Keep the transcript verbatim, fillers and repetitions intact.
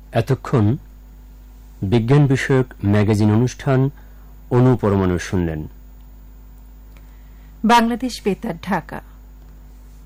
এতক্ষণ বিজ্ঞান বিষয়ক ম্যাগাজিন অনুষ্ঠান অণু পরমাণু শুনলেন। বাংলাদেশ বেতার, ঢাকা।